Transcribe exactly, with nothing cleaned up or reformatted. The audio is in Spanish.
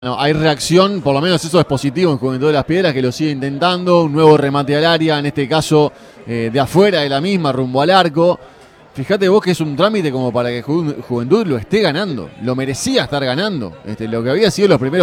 No, hay reacción, por lo menos eso es positivo en Juventud de las Piedras, que lo sigue intentando, un nuevo remate al área, en este caso eh, de afuera de la misma, rumbo al arco. Fíjate vos que es un trámite como para que Ju- Juventud lo esté ganando, lo merecía estar ganando. Este, lo que había sido los primeros